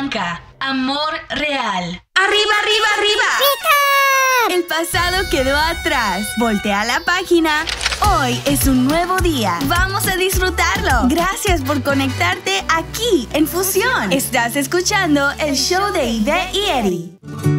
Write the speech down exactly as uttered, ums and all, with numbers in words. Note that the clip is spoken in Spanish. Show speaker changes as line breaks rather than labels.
Blanca, amor real.
¡Arriba, arriba, arriba!
¡Pika! El pasado quedó atrás. Voltea la página. Hoy es un nuevo día. Vamos a disfrutarlo. Gracias por conectarte aquí en Fusión. Estás escuchando el show de Ivette y Eddie.